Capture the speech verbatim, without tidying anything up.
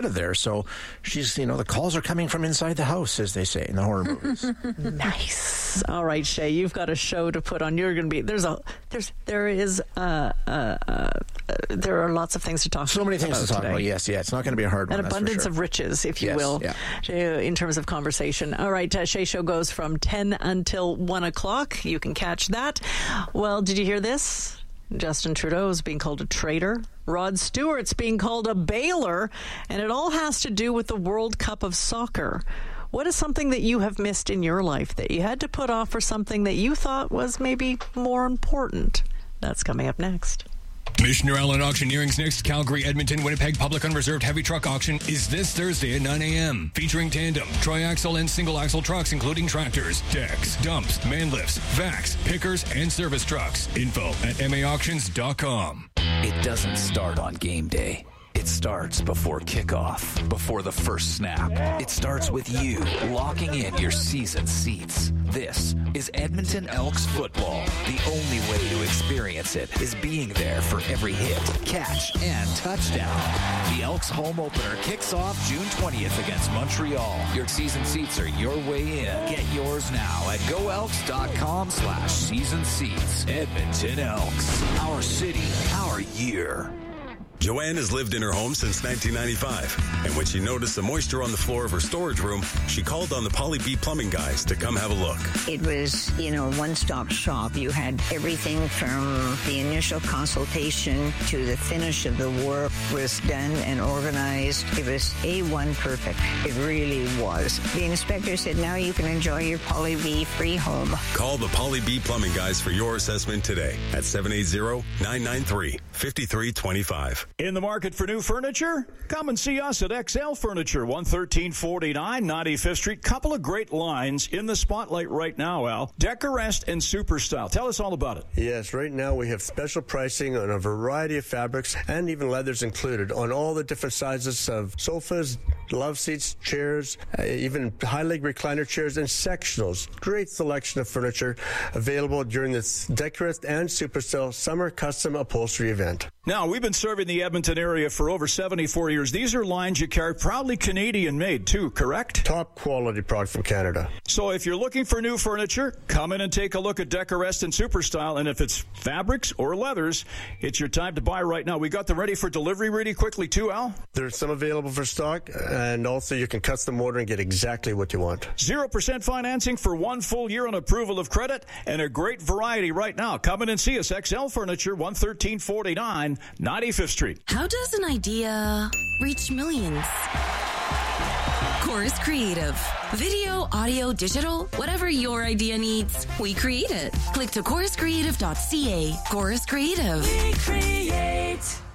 of there. So she's, you know, the calls are coming from inside the house, as they say in the horror movies. Nice. All right, Shay, you've got a show to put on. You're going to be there's a there's there is uh, uh, uh, there are lots of things to talk about. So many things to talk today. about. Yes, yeah, it's not going to be a hard An one. abundance sure. of riches, if you yes, will, yeah. in terms of conversation. All right, uh, Shay Show goes from ten until one o'clock. You can catch that. Well, did you hear this? Justin Trudeau is being called a traitor. Rod Stewart's being called a bailer. And it all has to do with the World Cup of Soccer. What is something that you have missed in your life that you had to put off for something that you thought was maybe more important? That's coming up next. Commissioner Allen Auctioneering's next Calgary, Edmonton, Winnipeg Public Unreserved Heavy Truck Auction is this Thursday at nine a.m. Featuring tandem, triaxle, and single-axle trucks, including tractors, decks, dumps, man lifts, vacs, pickers, and service trucks. Info at m a auctions dot com. It doesn't start on game day. It starts before kickoff, before the first snap. It starts with you locking in your season seats. This is Edmonton Elks football. The only way to experience it is being there for every hit, catch, and touchdown. The Elks home opener kicks off June twentieth against Montreal. Your season seats are your way in. Get yours now at goelks.com slash season seats. Edmonton Elks. Our city, our year. Joanne has lived in her home since nineteen ninety-five, and when she noticed the moisture on the floor of her storage room, she called on the Polly B Plumbing guys to come have a look. It was, you know, one-stop shop. You had everything from the initial consultation to the finish of the work was done and organized. It was A one perfect. It really was. The inspector said, now you can enjoy your Polly B free home. Call the Polly B Plumbing guys for your assessment today at seven eight zero, nine nine three, five three two five. In the market for new furniture? Come and see us at X L Furniture, one thirteen forty-nine ninety-fifth Street. Couple of great lines in the spotlight right now, Al. Decorest and Superstyle. Tell us all about it. Yes, right now we have special pricing on a variety of fabrics and even leathers included on all the different sizes of sofas, love seats, chairs, uh, even high-leg recliner chairs and sectionals. Great selection of furniture available during this Decorest and Superstyle Summer Custom Upholstery event. Now, we've been serving the Edmonton area for over seventy-four years. These are lines you carry, proudly Canadian-made, too, correct? Top quality product from Canada. So if you're looking for new furniture, come in and take a look at Decorest and Superstyle. And if it's fabrics or leathers, it's your time to buy right now. We got them ready for delivery really quickly, too, Al? There's some available for stock, and also you can custom order and get exactly what you want. zero percent financing for one full year on approval of credit, and a great variety right now. Come in and see us. X L Furniture, one thirteen forty-nine ninety-fifth Street. How does an idea reach millions? Chorus Creative. Video, audio, digital, whatever your idea needs, we create it. Click to chorus creative dot c a. Chorus Creative. We create.